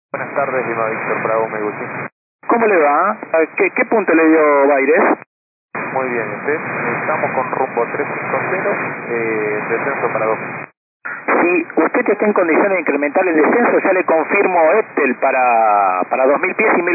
Buenas tardes, Lima Víctor Bravo, Meguchi. ¿Cómo le va? ¿Qué punto le dio Baires? Muy bien, ¿usted? Estamos con rumbo 350, descenso para 2. Si usted está en condiciones de incrementar el descenso, ya le confirmo Eptel para 2000 pies y 1000